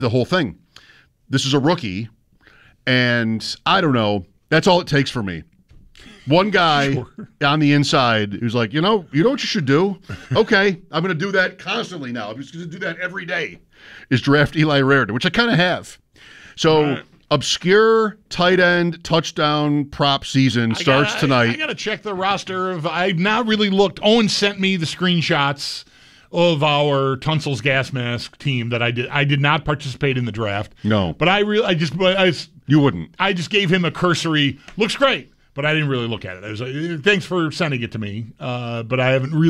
the whole thing. This is a rookie, and I don't know. That's all it takes for me. One guy on the inside who's like, you know what you should do? Okay, I'm going to do that constantly now. I'm just going to do that every day, is draft Eli Raridon, which I kind of have. So obscure tight end touchdown prop season starts tonight. I got to check the roster. I've not really looked. Owen sent me the screenshots of our Tunsil's gas mask team that I did. I did not participate in the draft. No. But You wouldn't. I just gave him a cursory, looks great, but I didn't really look at it. I was like, thanks for sending it to me. But I haven't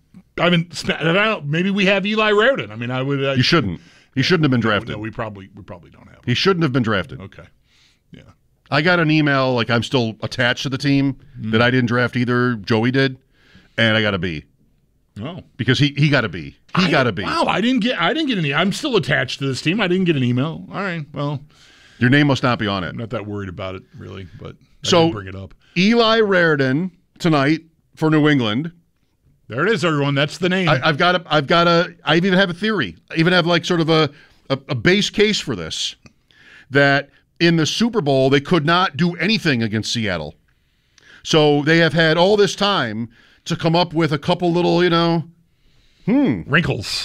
maybe we have Eli Raridon. I mean, I would. You shouldn't. He shouldn't have been drafted. No, we probably don't have him. He shouldn't have been drafted. Okay. Yeah. I got an email like I'm still attached to the team that I didn't draft either. Joey did, and I got a B. Oh, because he got a B. He got a B. Wow, I didn't get any. I'm still attached to this team. I didn't get an email. All right, well, your name must not be on it. I'm not that worried about it really, but I so didn't bring it up. Eli Raridon tonight for New England. There it is, everyone. That's the name. I even have a theory. I even have like sort of a base case for this, that in the Super Bowl they could not do anything against Seattle, so they have had all this time to come up with a couple little, wrinkles.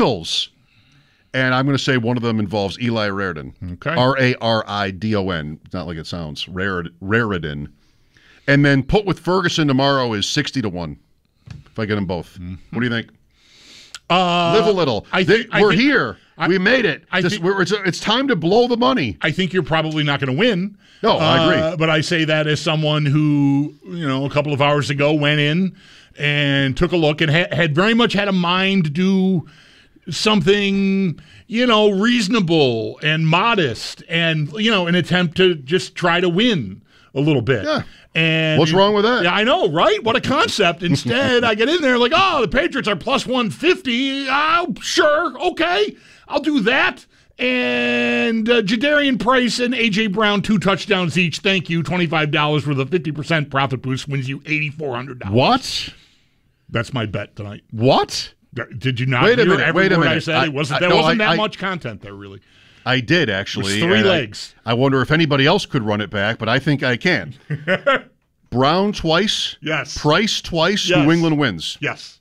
And I'm going to say one of them involves Eli Raridon. Okay. Raridon. Not like it sounds. Raridon. And then put with Ferguson tomorrow is 60-1 if I get them both. Mm-hmm. What do you think? Live a little. We're here. We made it. It's time to blow the money. I think you're probably not going to win. No, I agree. But I say that as someone who, a couple of hours ago went in and took a look and had very much had a mind to do something, reasonable and modest and, an attempt to just try to win a little bit. Yeah. And what's wrong with that? Yeah, I know, right? What a concept. Instead, I get in there like, the Patriots are plus 150. Sure, okay, I'll do that. And Jadarian Price and A.J. Brown, 2 touchdowns each. Thank you. $25 with a 50% profit boost wins you $8,400. What? That's my bet tonight. What? Did you not hear every word I said? There wasn't that much content there, really. I did, actually. It was 3 legs. I wonder if anybody else could run it back, but I think I can. Brown twice. Yes. Price twice. Yes. New England wins. Yes.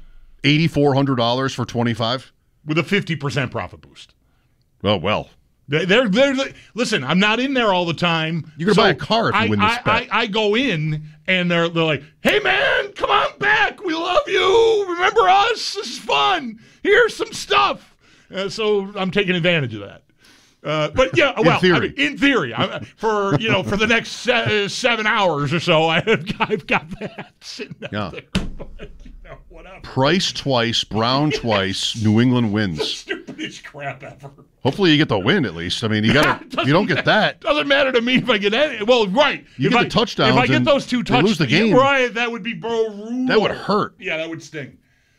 $8,400 for 25 with a 50% profit boost. Well. They're listen, I'm not in there all the time. You're going to buy a car if you win this bet. I go in, and they're like, hey, man, come on back. We love you. Remember us? This is fun. Here's some stuff. So I'm taking advantage of that. But yeah, well, in theory, for the next 7 hours or so, I've got that sitting out there. But, whatever. Price twice, Brown twice, New England wins. The stupidest crap ever. Hopefully you get the win at least. I mean, you don't get that. Doesn't matter to me if I get any. Well, right. You get the touchdowns. If I get those 2 touchdowns, lose the game. Right, that would be brutal. That would hurt. Yeah, that would sting.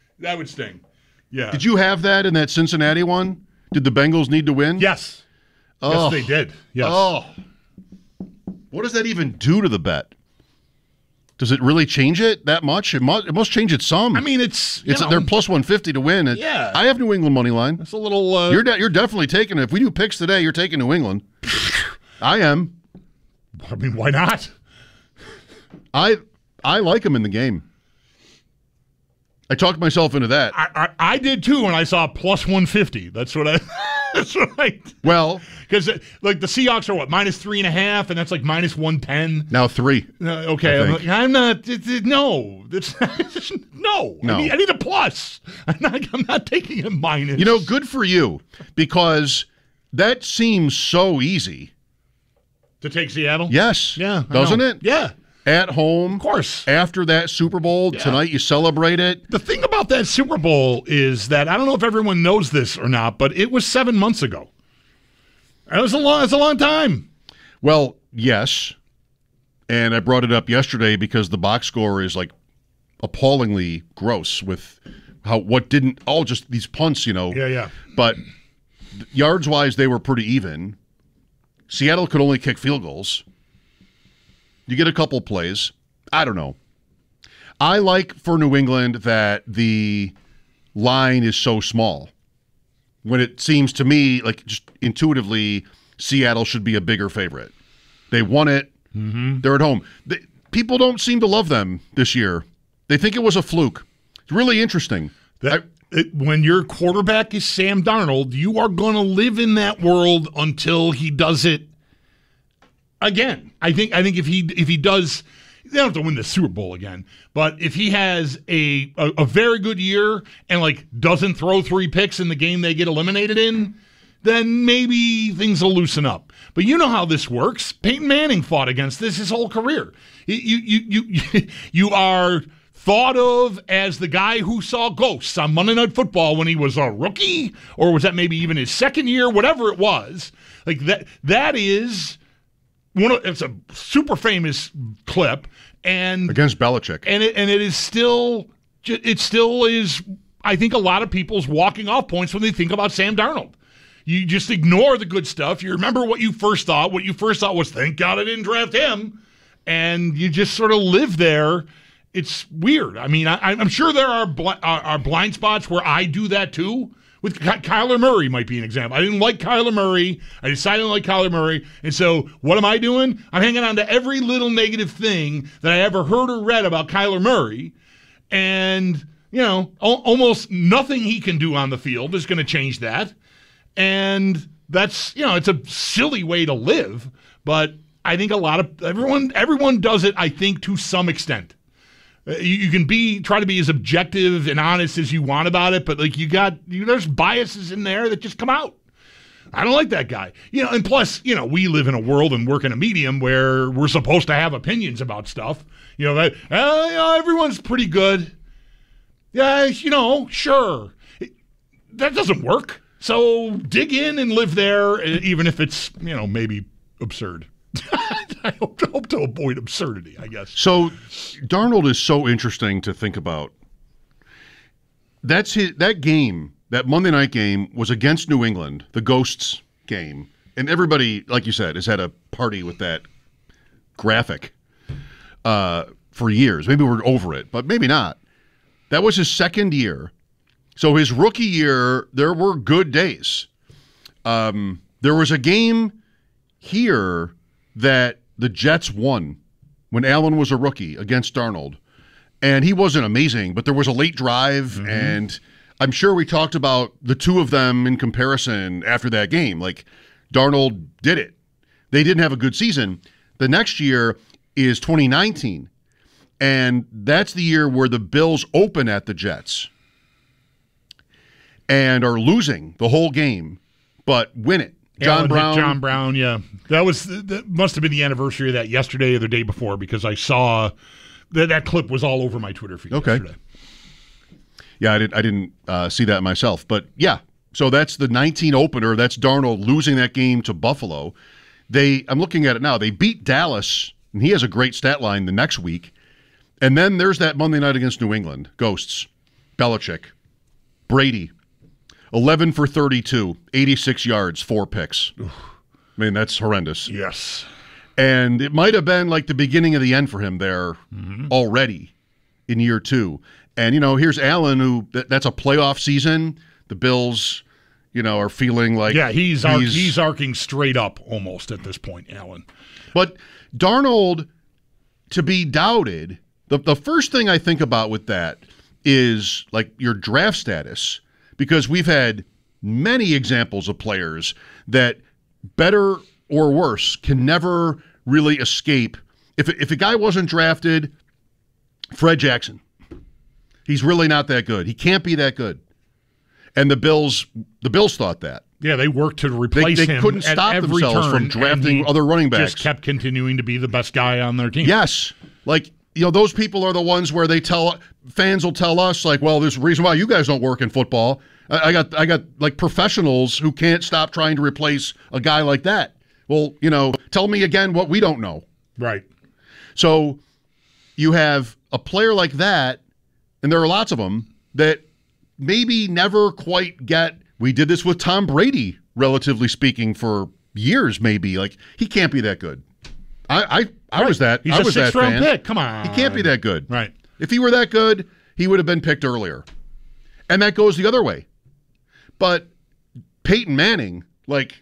Yeah. Did you have that in that Cincinnati one? Did the Bengals need to win? Yes. Yes, they did. Yes. Oh. What does that even do to the bet? Does it really change it that much? It must change it some. I mean, they're plus 150 to win. Yeah. I have New England money line. It's a little. You're definitely taking it. If we do picks today, you're taking New England. I am. I mean, why not? I like them in the game. I talked myself into that. I did too when I saw plus 150. That's what I. That's right. Well, because like the Seahawks are what -3.5, and that's like -110. Now 3. Okay, I'm not. No, that's no. I need a plus. I'm not taking a minus. Good for you, because that seems so easy to take Seattle. Yes. Yeah. Doesn't it? Yeah. At home, of course. After that Super Bowl, tonight you celebrate it. The thing about that Super Bowl is that I don't know if everyone knows this or not, but it was 7 months ago. It's a long time. Well, yes, and I brought it up yesterday because the box score is like appallingly gross with just these punts, Yeah. But yards wise, they were pretty even. Seattle could only kick field goals. You get a couple plays. I don't know. I like for New England that the line is so small. when it seems to me like just intuitively Seattle should be a bigger favorite. They won it. Mm-hmm. They're at home. People don't seem to love them this year. They think it was a fluke. It's really interesting. When your quarterback is Sam Darnold, you are going to live in that world until he does it again. I think if he does, they don't have to win the Super Bowl again. But if he has a very good year and like doesn't throw 3 picks in the game they get eliminated in, then maybe things will loosen up. But you know how this works. Peyton Manning fought against this his whole career. You are thought of as the guy who saw ghosts on Monday Night Football when he was a rookie, or was that maybe even his second year, whatever it was. Like that is it's a super famous clip, and against Belichick. And it still is, I think, a lot of people's walking off points when they think about Sam Darnold. You just ignore the good stuff. You remember what you first thought. What you first thought was, thank God I didn't draft him. And you just sort of live there. It's weird. I mean, I'm sure there are blind spots where I do that too. With Kyler Murray might be an example. I didn't like Kyler Murray. I decided to like Kyler Murray. And so what am I doing? I'm hanging on to every little negative thing that I ever heard or read about Kyler Murray. And, almost nothing he can do on the field is going to change that. And that's, it's a silly way to live, but I think everyone does it, I think, to some extent. You can try to be as objective and honest as you want about it, but like there's biases in there that just come out. I don't like that guy. And plus, we live in a world and work in a medium where we're supposed to have opinions about stuff. Everyone's pretty good. Yeah, sure. That doesn't work. So dig in and live there, even if it's, maybe absurd. I hope to avoid absurdity, I guess. So Darnold is so interesting to think about. That game, that Monday night game, was against New England, the Ghosts game. And everybody, like you said, has had a party with that graphic for years. Maybe we're over it, but maybe not. That was his second year. So his rookie year, there were good days. There was a game here that the Jets won when Allen was a rookie against Darnold. And he wasn't amazing, but there was a late drive, and I'm sure we talked about the two of them in comparison after that game. Like, Darnold did it. They didn't have a good season. The next year is 2019, and that's the year where the Bills open at the Jets and are losing the whole game, but win it. John Brown, yeah. That must have been the anniversary of that yesterday or the day before, because I saw that clip was all over my Twitter feed yesterday. Yeah, I didn't see that myself. But yeah, so that's the 19 opener. That's Darnold losing that game to Buffalo. I'm looking at it now. They beat Dallas, and he has a great stat line the next week. And then there's that Monday night against New England. Ghosts. Belichick. Brady. 11 for 32, 86 yards, 4 picks. I mean, that's horrendous. Yes. And it might have been like the beginning of the end for him there already in year 2. And, here's Allen, who that's a playoff season. The Bills, are feeling like... Yeah, he's arcing straight up almost at this point, Allen. But Darnold, to be doubted, the first thing I think about with that is like your draft status. Because we've had many examples of players that, better or worse, can never really escape. If a guy wasn't drafted, Fred Jackson, he's really not that good. He can't be that good. And the Bills thought that. Yeah, they worked to replace him. They couldn't stop themselves from drafting other running backs. Just kept continuing to be the best guy on their team. Yes. Like, those people are the ones where fans will tell us, like, well, there's a reason why you guys don't work in football. I got like professionals who can't stop trying to replace a guy like that. Well, tell me again what we don't know. Right. So you have a player like that, and there are lots of them, that maybe never quite get, we did this with Tom Brady, relatively speaking, for years maybe. Like, he can't be that good. I was that. He's I was a that sixth-round fan. pick. Come on. He can't be that good. Right. If he were that good, he would have been picked earlier. And that goes the other way. But Peyton Manning, like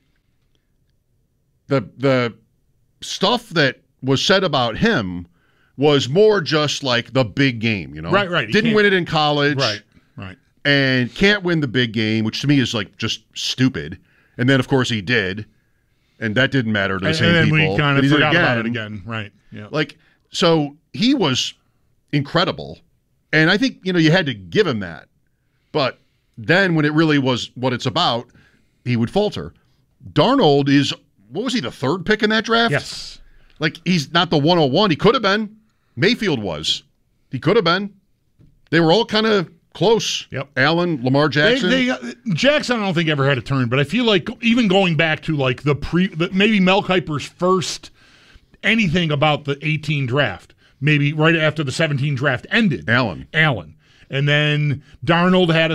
the stuff that was said about him was more just like the big game, you know? Right. Didn't win it in college. Right. And can't win the big game, which to me is like just stupid. And then, of course, he did. And that didn't matter to the same and people. And we kind of forgot forgot about it again. Right. Yeah. Like, so he was incredible. And I think, you had to give him that. But then when it really was what it's about, he would falter. Darnold is, what was he, the third pick in that draft? Yes. Like, he's not the 101. He could have been. Mayfield was. He could have been. They were all kind of close. Yep. Allen, Lamar Jackson. Jackson, I don't think ever had a turn, but I feel like even going back to like maybe Mel Kiper's first anything about the 18 draft, maybe right after the 17 draft ended. Allen. And then Darnold had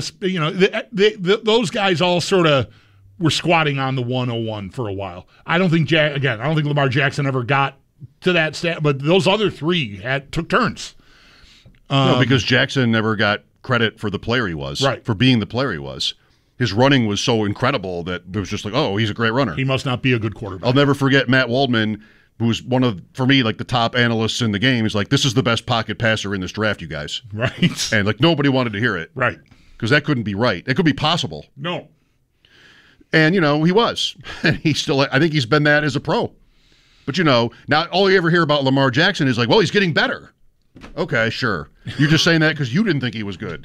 those guys all sort of were squatting on the 101 for a while. I don't think Lamar Jackson ever got to that stat, but those other three took turns. No, because Jackson never got credit for the player he was. Right. For being the player he was. His running was so incredible that it was just like, oh, he's a great runner. He must not be a good quarterback. I'll never forget Matt Waldman, who was one of, for me, like the top analysts in the game. He's like, this is the best pocket passer in this draft, you guys. Right. And like nobody wanted to hear it. Right. Because that couldn't be right. It could be possible. No. And, he was. And he's still, I think he's been that as a pro. But, now all you ever hear about Lamar Jackson is like, well, he's getting better. Okay, sure. You're just saying that because you didn't think he was good.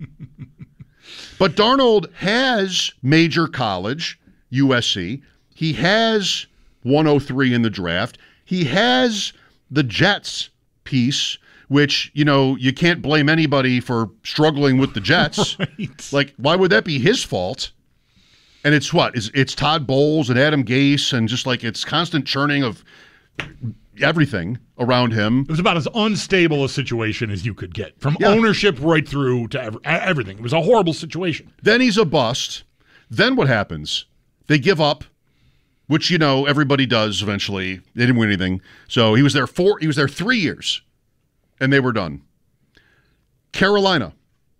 But Darnold has major college, USC. He has 103 in the draft. He has the Jets piece, which, you can't blame anybody for struggling with the Jets. Right. Like, why would that be his fault? And it's what? It's Todd Bowles and Adam Gase and just like it's constant churning of everything around him. It was about as unstable a situation as you could get, from ownership right through to everything. It was a horrible situation. Then he's a bust. Then what happens? They give up, which everybody does eventually. They didn't win anything. So he was there 3 years, and they were done. Carolina.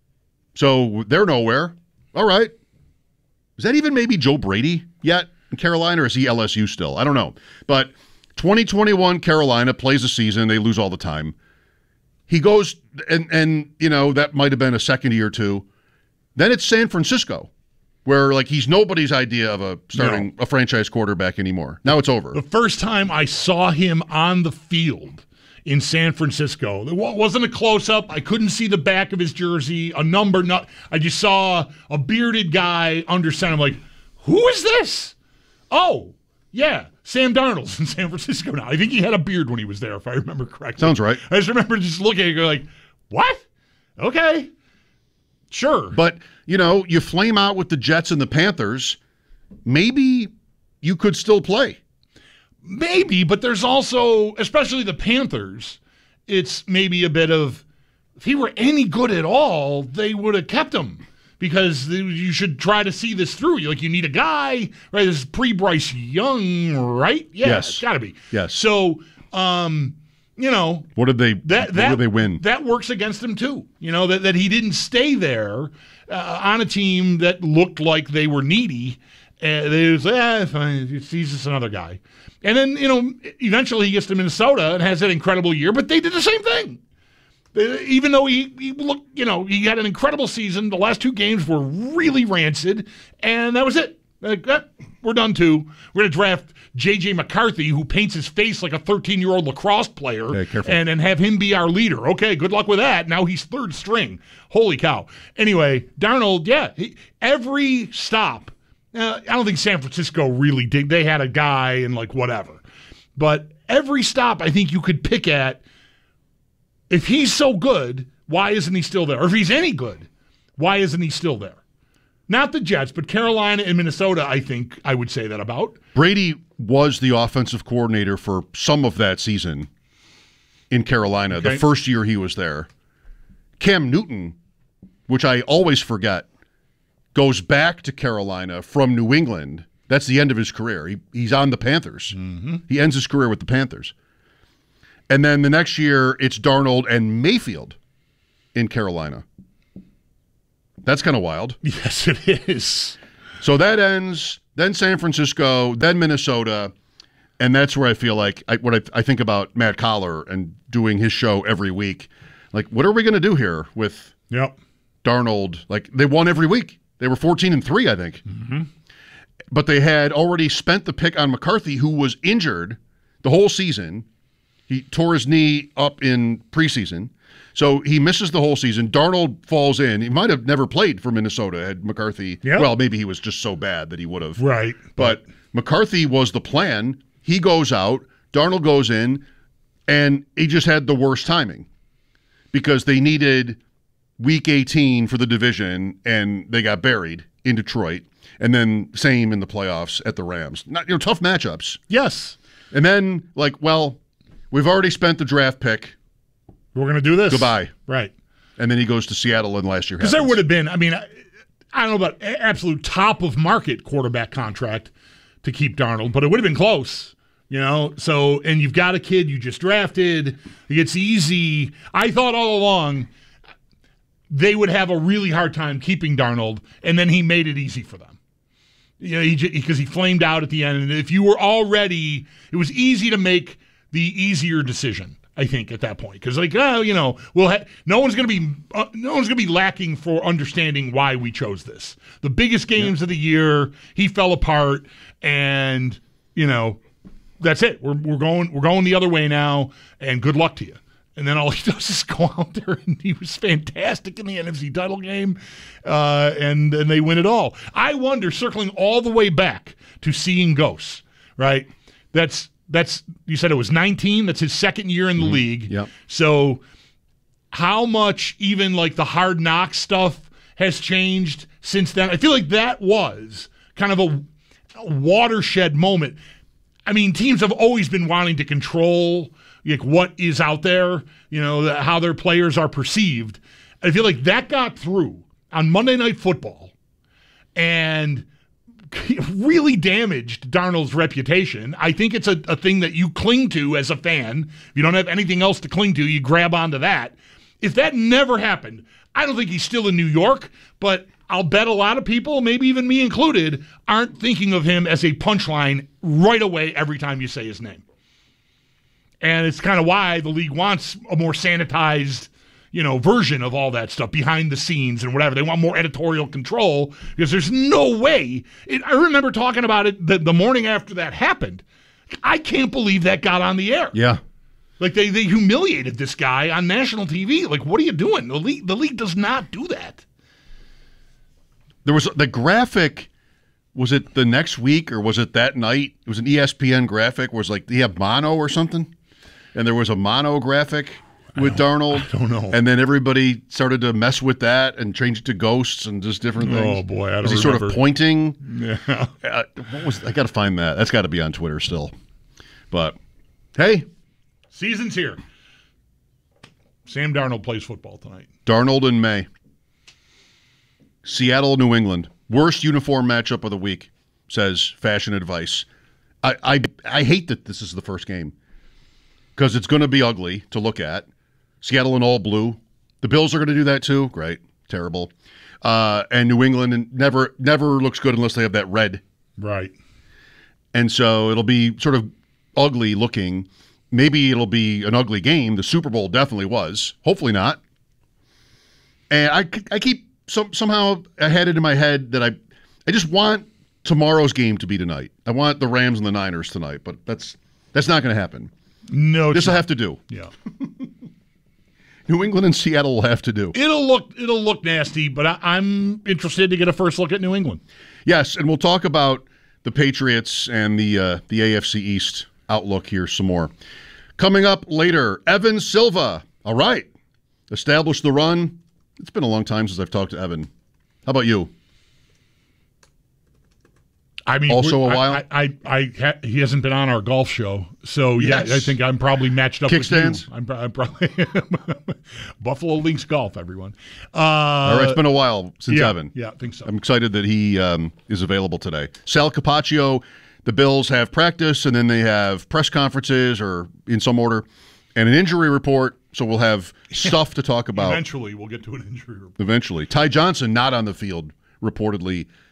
So they're nowhere. All right. Is that even maybe Joe Brady yet in Carolina, or is he LSU still? I don't know. But 2021 Carolina plays a season. They lose all the time. He goes, and that might have been a second year or two. Then it's San Francisco, where like he's nobody's idea of a franchise quarterback anymore. Now it's over. The first time I saw him on the field in San Francisco, it wasn't a close-up. I couldn't see the back of his jersey, a number. I just saw a bearded guy under center. I'm like, who is this? Oh, yeah, Sam Darnold's in San Francisco now. I think he had a beard when he was there, if I remember correctly. Sounds right. I just remember just looking at it like, what? Okay, sure. But, you flame out with the Jets and the Panthers, maybe you could still play. Maybe, but there's also, especially the Panthers, it's maybe a bit of, if he were any good at all, they would have kept him. Because you should try to see this through. You need a guy, right? This is pre-Bryce Young, right? Yeah, yes. It's got to be. Yes. So, what did they win? That works against him too. That he didn't stay there on a team that looked like they were needy. They was fine. He's just another guy. And then eventually he gets to Minnesota and has that incredible year. But they did the same thing. Even though he looked, he had an incredible season. The last two games were really rancid, and that was it. Like, we're done too. We're going to draft J.J. McCarthy, who paints his face like a 13-year-old lacrosse player, and have him be our leader. Okay, good luck with that. Now he's third string. Holy cow. Anyway, Darnold, every stop. I don't think San Francisco really did. They had a guy and whatever. But every stop I think you could pick at, if he's so good, why isn't he still there? Or if he's any good, why isn't he still there? Not the Jets, but Carolina and Minnesota, I think I would say that about. Brady was the offensive coordinator for some of that season in Carolina, the first year he was there. Cam Newton, which I always forget, goes back to Carolina from New England. That's the end of his career. He's on the Panthers. Mm-hmm. He ends his career with the Panthers. And then the next year, it's Darnold and Mayfield in Carolina. That's kind of wild. Yes, it is. So that ends, then San Francisco, then Minnesota, and that's where I feel like I think about Matt Collar and doing his show every week. Like, what are we going to do here with Darnold? Like, they won every week. They were 14-3, I think. Mm-hmm. But they had already spent the pick on McCarthy, who was injured the whole season. He tore his knee up in preseason. So he misses the whole season. Darnold falls in. He might have never played for Minnesota had McCarthy. Yep. Well, maybe he was just so bad that he would have. Right. But McCarthy was the plan. He goes out. Darnold goes in. And he just had the worst timing because they needed Week 18 for the division, and they got buried in Detroit. And then same in the playoffs at the Rams. Tough matchups. Yes. And then, we've already spent the draft pick. We're going to do this. Goodbye. Right. And then he goes to Seattle in last year. Because there would have been, I don't know about absolute top of market quarterback contract to keep Darnold, but it would have been close, So, and you've got a kid you just drafted. It's easy. I thought all along they would have a really hard time keeping Darnold, and then he made it easy for them. Because he flamed out at the end. And if you were already, it was easy to make the easier decision, I think, at that point. Because no one's going to be lacking for understanding why we chose this. The biggest games of the year, he fell apart, and that's it. We're going the other way now, and good luck to you. And then all he does is go out there, and he was fantastic in the NFC title game, and they win it all. I wonder, circling all the way back to seeing ghosts, right? That's you said it was 19. That's his second year in the league. Yep. So how much even the hard knock stuff has changed since then? I feel like that was kind of a watershed moment. Teams have always been wanting to control what is out there, how their players are perceived. I feel like that got through on Monday Night Football and really damaged Darnold's reputation. I think it's a thing that you cling to as a fan. If you don't have anything else to cling to, you grab onto that. If that never happened, I don't think he's still in New York, but I'll bet a lot of people, maybe even me included, aren't thinking of him as a punchline right away every time you say his name. And it's kind of why the league wants a more sanitized, version of all that stuff behind the scenes and whatever. They want more editorial control because there's no way. I remember talking about it the morning after that happened. I can't believe that got on the air. Yeah. They humiliated this guy on national TV. What are you doing? The league does not do that. There was the graphic. Was it the next week or was it that night? It was an ESPN graphic. Was he had mono or something? And there was a mono graphic with Darnold. I don't know. And then everybody started to mess with that and change it to ghosts and just different things. Oh, boy. I don't Was he remember. sort of pointing? Yeah. I got to find that. That's got to be on Twitter still. But, hey. Season's here. Sam Darnold plays football tonight. Darnold in May. Seattle, New England. Worst uniform matchup of the week, says Fashion Advice. I hate that this is the first game because it's going to be ugly to look at. Seattle in all blue. The Bills are going to do that too. Great. Terrible. And New England never looks good unless they have that red. Right. And so it'll be sort of ugly looking. Maybe it'll be an ugly game. The Super Bowl definitely was. Hopefully not. And I keep somehow I had it in my head that I just want tomorrow's game to be tonight. I want the Rams and the Niners tonight, but that's not going to happen. No, this will have to do. Yeah. New England and Seattle will have to do. It'll look nasty, but I'm interested to get a first look at New England. Yes, and we'll talk about the Patriots and the AFC East outlook here some more. Coming up later, Evan Silva. All right. Established the run. It's been a long time since I've talked to Evan. How about you? I mean, also a while. He hasn't been on our golf show, so yes. Yeah, I think I'm probably matched up Kickstands? with you. I'm probably Buffalo Links Golf, everyone. All right, it's been a while since Evan. Yeah, I think so. I'm excited that he is available today. Sal Capaccio, the Bills have practice, and then they have press conferences, or in some order, and an injury report. So we'll have stuff to talk about. Eventually, we'll get to an injury report. Eventually, Ty Johnson not on the field reportedly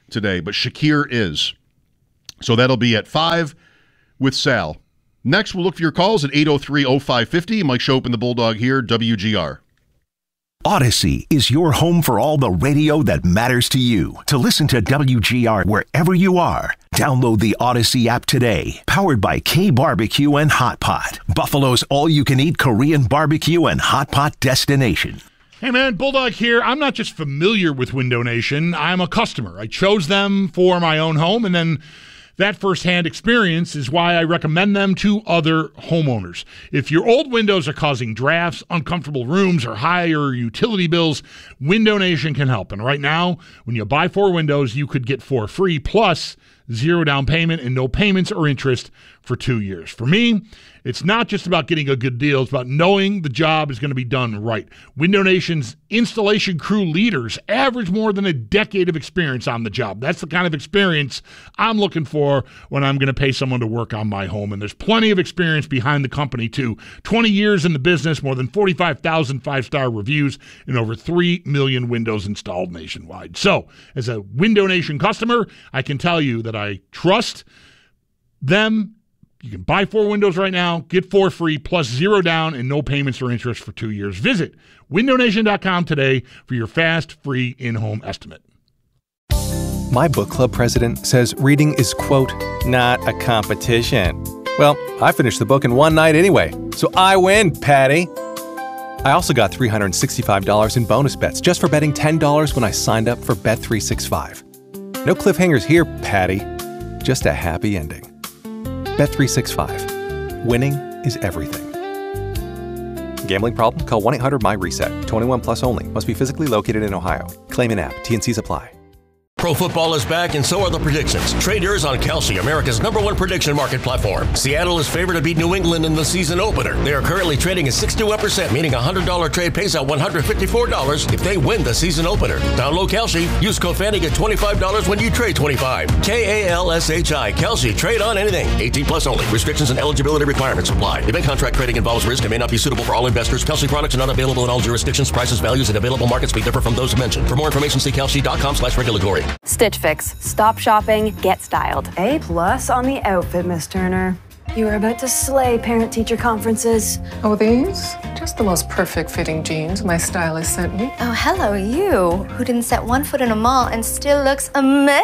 today, but Shakir is. So that'll be at 5 with Sal. Next, we'll look for your calls at 803-0550. Mike Shope and the Bulldog here, WGR. Odyssey is your home for all the radio that matters to you. To listen to WGR wherever you are, download the Odyssey app today. Powered by K-Barbecue and Hot Pot, Buffalo's all-you-can-eat Korean barbecue and hot pot destination. Hey man, Bulldog here. I'm not just familiar with Window Nation, I'm a customer. I chose them for my own home, and then that firsthand experience is why I recommend them to other homeowners. If your old windows are causing drafts, uncomfortable rooms, or higher utility bills, Window Nation can help. And right now, when you buy 4 windows, you could get 4 free, plus 0 down payment and no payments or interest for 2 years. For me, it's not just about getting a good deal. It's about knowing the job is going to be done right. Window Nation's installation crew leaders average more than a decade of experience on the job. That's the kind of experience I'm looking for when I'm going to pay someone to work on my home. And there's plenty of experience behind the company, too. 20 years in the business, more than 45,000 5-star reviews, and over 3 million windows installed nationwide. So, as a Window Nation customer, I can tell you that I trust them. You can buy 4 windows right now, get 4 free, plus 0 down and no payments or interest for 2 years. Visit windownation.com today for your fast, free in-home estimate. My book club president says reading is, quote, not a competition. Well, I finished the book in one night anyway, so I win, Patty. I also got $365 in bonus bets just for betting $10 when I signed up for Bet365. No cliffhangers here, Patty. Just a happy ending. Bet365. Winning is everything. Gambling problem? Call 1-800-MY-RESET. 21 plus only. Must be physically located in Ohio. Claim in app. T&Cs apply. Pro football is back, and so are the predictions. Trade yours on Kalshi, America's #1 prediction market platform. Seattle is favored to beat New England in the season opener. They are currently trading at 61%, meaning a $100 trade pays out $154 if they win the season opener. Download Kalshi. Use code FANNY, get $25 when you trade $25. KALSHI. Kalshi. Trade on anything. 18 plus only. Restrictions and eligibility requirements apply. Event contract trading involves risk and may not be suitable for all investors. Kalshi products are not available in all jurisdictions. Prices, values, and available markets may differ from those mentioned. For more information, see kalshi.com/regulatory. Stitch Fix. Stop shopping, get styled. A+ on the outfit, Miss Turner. You are about to slay parent-teacher conferences. Oh, these? Just the most perfect fitting jeans my stylist sent me. Oh, hello, you, who didn't set one foot in a mall and still looks amazing.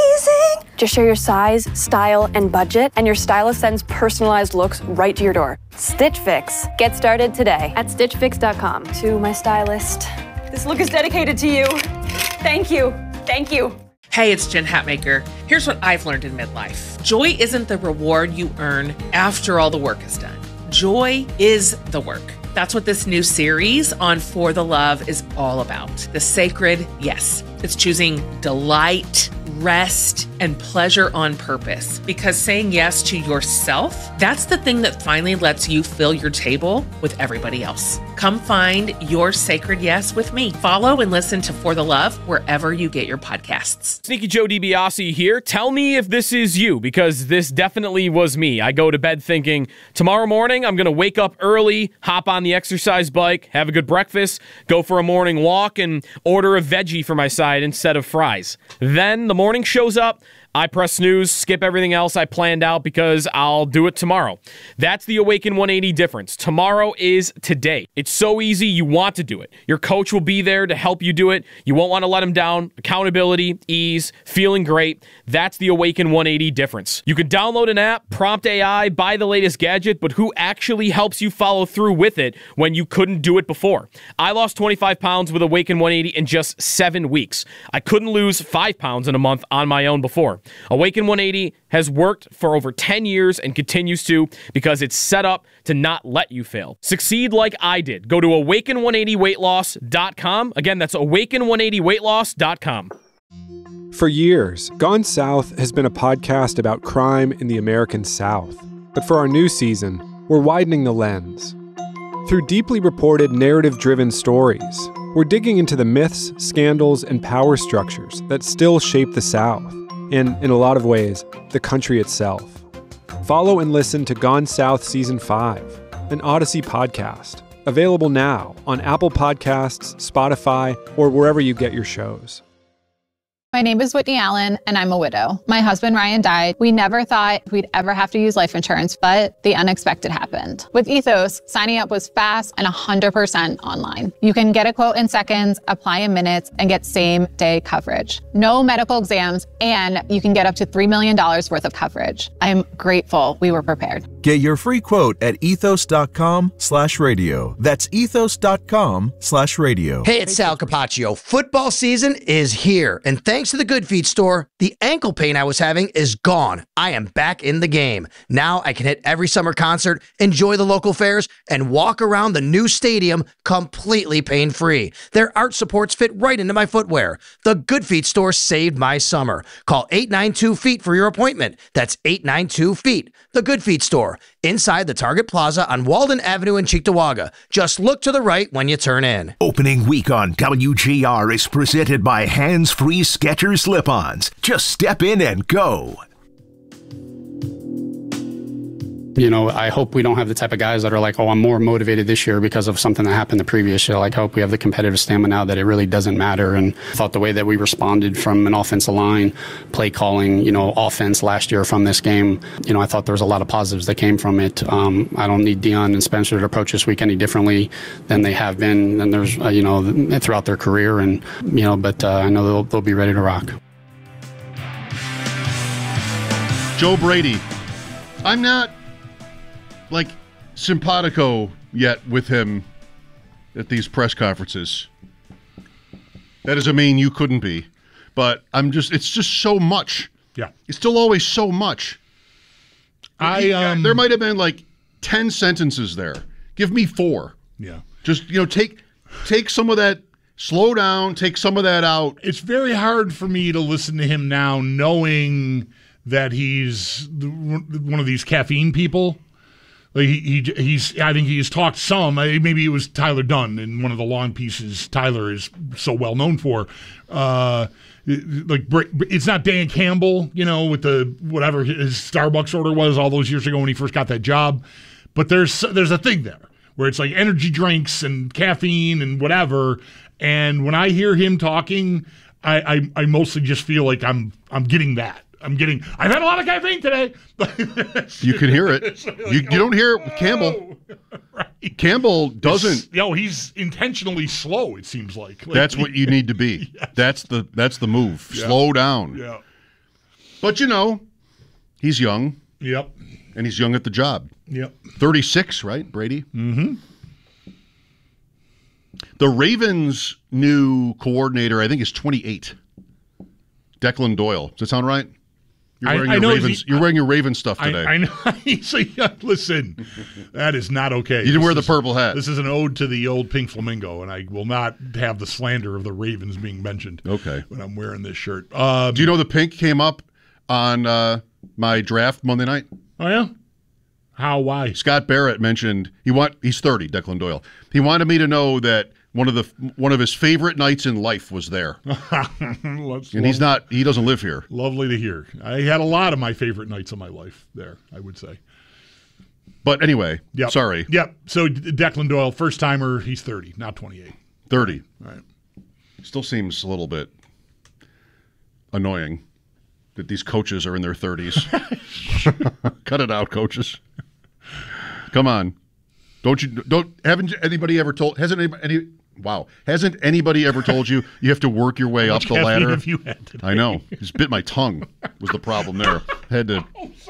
Just share your size, style, and budget, and your stylist sends personalized looks right to your door. Stitch Fix. Get started today at stitchfix.com. To my stylist, this look is dedicated to you. Thank you. Thank you. Hey, it's Jen Hatmaker. Here's what I've learned in midlife. Joy isn't the reward you earn after all the work is done. Joy is the work. That's what this new series on For the Love is all about. The sacred yes. It's choosing delight, rest, and pleasure on purpose. Because saying yes to yourself, that's the thing that finally lets you fill your table with everybody else. Come find your sacred yes with me. Follow and listen to For the Love wherever you get your podcasts. Sneaky Joe DiBiase here. Tell me if this is you, because this definitely was me. I go to bed thinking, tomorrow morning I'm going to wake up early, hop on the exercise bike, have a good breakfast, go for a morning walk, and order a veggie for my side instead of fries. Then the morning shows up, I press snooze, skip everything else I planned out because I'll do it tomorrow. That's the Awaken 180 difference. Tomorrow is today. It's so easy, you want to do it. Your coach will be there to help you do it. You won't want to let him down. Accountability, ease, feeling great. That's the Awaken 180 difference. You can download an app, prompt AI, buy the latest gadget, but who actually helps you follow through with it when you couldn't do it before? I lost 25 pounds with Awaken 180 in just 7 weeks. I couldn't lose 5 pounds in a month on my own before. Awaken 180 has worked for over 10 years and continues to because it's set up to not let you fail. Succeed like I did. Go to awaken180weightloss.com. Again, that's awaken180weightloss.com. For years, Gone South has been a podcast about crime in the American South. But for our new season, we're widening the lens. Through deeply reported, narrative-driven stories, we're digging into the myths, scandals, and power structures that still shape the South. And, in a lot of ways, the country itself. Follow and listen to Gone South Season 5, an Odyssey podcast. Available now on Apple Podcasts, Spotify, or wherever you get your shows. My name is Whitney Allen, and I'm a widow. My husband, Ryan, died. We never thought we'd ever have to use life insurance, but the unexpected happened. With Ethos, signing up was fast and 100% online. You can get a quote in seconds, apply in minutes, and get same-day coverage. No medical exams, and you can get up to $3 million worth of coverage. I'm grateful we were prepared. Get your free quote at ethos.com/radio. That's ethos.com/radio. Hey, it's Sal Capaccio. Football season is here, and thanks to the Good Feet store, the ankle pain I was having is gone. I am back in the game. Now I can hit every summer concert, enjoy the local fairs, and walk around the new stadium completely pain-free. Their art supports fit right into my footwear. The Good Feet store saved my summer. Call 892-FEET for your appointment. That's 892-FEET. The Good Feet store, inside the Target Plaza on Walden Avenue in Cheektowaga. Just look to the right when you turn in. Opening week on WGR is presented by Hands-Free Skechers Slip-Ons. Just step in and go. You know, I hope we don't have the type of guys that are like, oh, I'm more motivated this year because of something that happened the previous year. Like, I hope we have the competitive stamina now that it really doesn't matter. And I thought the way that we responded from an offensive line, play calling, you know, offense last year from this game, you know, I thought there was a lot of positives that came from it. I don't need Dion and Spencer to approach this week any differently than they have been. And there's, you know, throughout their career. And, you know, but I know they'll be ready to rock. Joe Brady. I'm not like simpatico yet with him at these press conferences. That doesn't mean you couldn't be, but it's just so much. Yeah. It's still always so much. There might have been like 10 sentences there. Give me 4. Yeah. Just, you know, take some of that, slow down, take some of that out. It's very hard for me to listen to him now knowing that he's one of these caffeine people. Like I think he's talked some. Maybe it was Tyler Dunn in one of the long pieces Tyler is so well known for. Like it's not Dan Campbell, you know, with the whatever his Starbucks order was all those years ago when he first got that job. But there's a thing there where it's like energy drinks and caffeine and whatever. And when I hear him talking, I mostly just feel like I'm getting that. I've had a lot of caffeine today. You can hear it. You don't hear it with Campbell. Right. Campbell doesn't. He's intentionally slow, it seems like. That's what you need to be. Yes. That's the move. Yeah. Slow down. Yeah. But, you know, he's young. Yep. And he's young at the job. Yep. 36, right, Brady? Mm-hmm. The Ravens' new coordinator, I think, is 28. Declan Doyle. Does that sound right? You're wearing your Ravens stuff today. I know. Listen, that is not okay. You didn't wear the purple hat. This is an ode to the old pink flamingo, and I will not have the slander of the Ravens being mentioned. Okay. When I'm wearing this shirt. Do you know the pink came up on my draft Monday night? Oh yeah. How? Why? Scott Barrett mentioned he's 30. Declan Doyle. He wanted me to know that one of his favorite nights in life was there. And he doesn't live here. Lovely to hear. I had a lot of my favorite nights of my life there, I would say. But anyway, sorry. Yep. So Declan Doyle, first timer, he's 30, not 28. 30. All right. Still seems a little bit annoying that these coaches are in their 30s. Cut it out, coaches. Come on. Hasn't anybody ever told you you have to work your way up the ladder? Have you had today? I know. Just bit my tongue was the problem there. Had to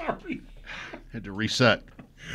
reset.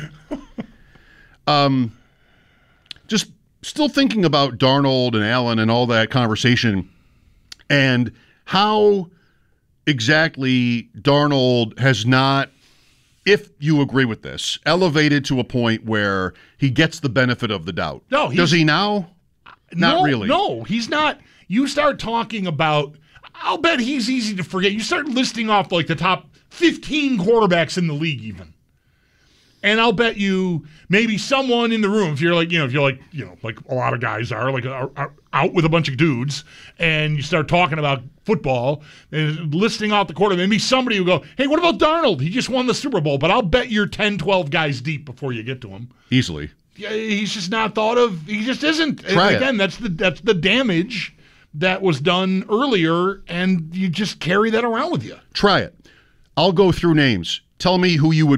Just still thinking about Darnold and Allen and all that conversation and how exactly Darnold has not, if you agree with this, elevated to a point where he gets the benefit of the doubt. No, does he now? Not really. No, he's not. You start talking about, I'll bet he's easy to forget. You start listing off like the top 15 quarterbacks in the league even. And I'll bet you maybe someone in the room, if you're like a lot of guys are out with a bunch of dudes, and you start talking about football and listing out the quarterback, maybe somebody will go, hey, what about Darnold? He just won the Super Bowl. But I'll bet you're 10, 12 guys deep before you get to him. Easily. Yeah, he's just not thought of. He just isn't. Try Again, that's the damage that was done earlier, and you just carry that around with you. Try it. I'll go through names. Tell me who you would